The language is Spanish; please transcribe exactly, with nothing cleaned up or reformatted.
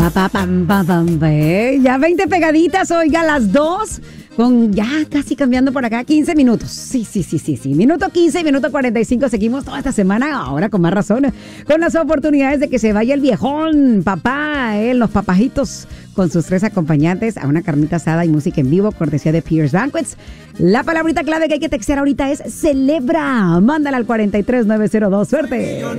Pa, pa, pam, pa, pam, pe. Ya veinte pegaditas, oiga, las dos. Con ya casi cambiando por acá, quince minutos. Sí, sí, sí, sí, sí. Minuto quince y minuto cuarenta y cinco. Seguimos toda esta semana, ahora con más razón, con las oportunidades de que se vaya el viejón, papá, eh, los papajitos, con sus tres acompañantes a una carnita asada y música en vivo, cortesía de Pierce Banquets. La palabrita clave que hay que textear ahorita es celebra. Mándala al cuatro tres nueve cero dos. ¡Suerte!